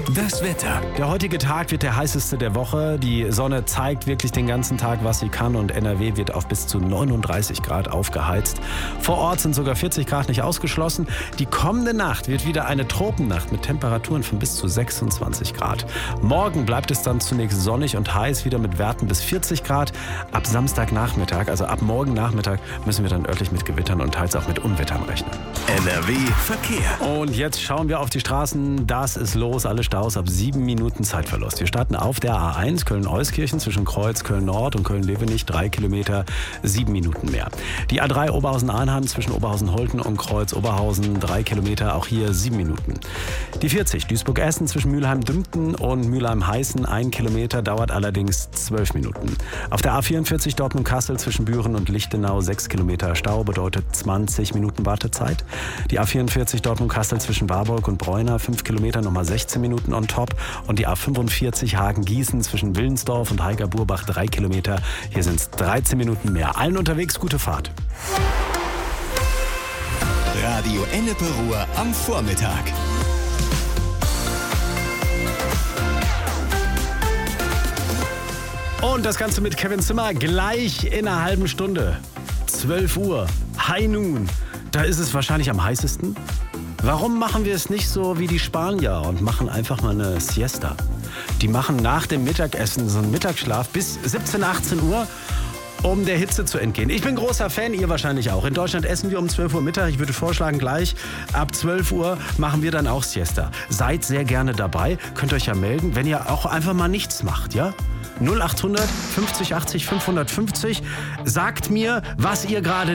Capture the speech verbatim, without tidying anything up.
Das Wetter. Der heutige Tag wird der heißeste der Woche. Die Sonne zeigt wirklich den ganzen Tag, was sie kann, und N R W wird auf bis zu neununddreißig Grad aufgeheizt. Vor Ort sind sogar vierzig Grad nicht ausgeschlossen. Die kommende Nacht wird wieder eine Tropennacht mit Temperaturen von bis zu sechsundzwanzig Grad. Morgen bleibt es dann zunächst sonnig und heiß, wieder mit Werten bis vierzig Grad. Ab Samstagnachmittag, also ab morgen Nachmittag, müssen wir dann örtlich mit Gewittern und teils auch mit Unwettern rechnen. N R W Verkehr. Und jetzt schauen wir auf die Straßen. Das ist los, alle Staus ab sieben Minuten Zeitverlust. Wir starten auf der A eins Köln-Euskirchen zwischen Kreuz Köln-Nord und Köln-Levenich, drei Kilometer, sieben Minuten mehr. Die A drei Oberhausen-Arnhem zwischen Oberhausen-Holten und Kreuz-Oberhausen, drei Kilometer, auch hier sieben Minuten. Die vierzig Duisburg-Essen zwischen Mülheim-Dümpten und Mülheim-Heißen, ein Kilometer, dauert allerdings zwölf Minuten. Auf der A vierundvierzig Dortmund-Kassel zwischen Büren und Lichtenau, sechs Kilometer Stau, bedeutet zwanzig Minuten Wartezeit. Die A vierundvierzig Dortmund-Kassel zwischen Warburg und Bräuner, fünf Kilometer, nochmal sechzehn Minuten on top. Und die A fünfundvierzig Hagen-Gießen zwischen Willensdorf und Heiger-Burbach, drei Kilometer. Hier sind es dreizehn Minuten mehr. Allen unterwegs gute Fahrt. Radio Ennepe Ruhr am Vormittag. Und das Ganze mit Kevin Zimmer gleich in einer halben Stunde. zwölf Uhr, High Noon. Da ist es wahrscheinlich am heißesten. Warum machen wir es nicht so wie die Spanier und machen einfach mal eine Siesta? Die machen nach dem Mittagessen so einen Mittagsschlaf bis siebzehn, achtzehn Uhr, um der Hitze zu entgehen. Ich bin großer Fan, ihr wahrscheinlich auch. In Deutschland essen wir um zwölf Uhr Mittag. Ich würde vorschlagen, gleich ab zwölf Uhr machen wir dann auch Siesta. Seid sehr gerne dabei. Könnt euch ja melden, wenn ihr auch einfach mal nichts macht, ja? null achthundert fünfzig achtzig fünfhundertfünfzig. Sagt mir, was ihr gerade